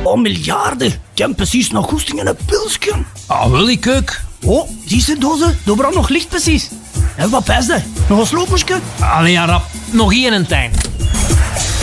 Oh, miljarden. Ik heb precies nog goesting in een pilsje. Ah, wil ik ook. Oh, zie je dozen? Er brandt nog licht precies. En wat pijs dat? Nog een sloopmoesje? Allee, ja, rap. Nog één en tijn.